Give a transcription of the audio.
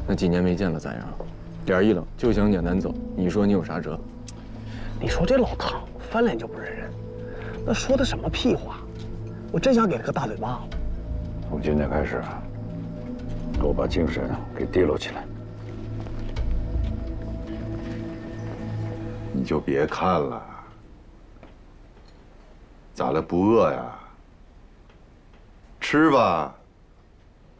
那几年没见了咋样？脸一冷就想撵咱走，你说你有啥辙？ 你说这老唐翻脸就不认人，那说的什么屁话？我真想给他个大嘴巴子。 从今天开始，给我把精神给提溜起来。 你就别看了，咋了？不饿呀？吃吧。